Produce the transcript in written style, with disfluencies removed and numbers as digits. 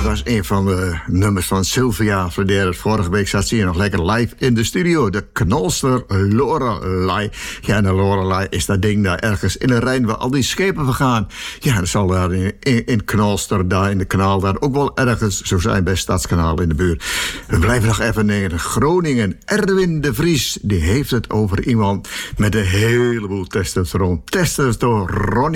was een van de nummers van Sylvia Verder. Vorige week zat ze hier nog lekker live in de studio. De knolster Lorelei. Ja, en de Lorelei is dat ding daar ergens in de Rijn waar al die schepen vergaan. Ja, dat zal daar in Knolster, daar in de kanaal, daar ook wel ergens zo zijn bij Stadskanaal in de buurt. We blijven nog even in Groningen. Erwin de Vries, die heeft het over iemand met een heleboel testosteron. Testosteron. Ronnie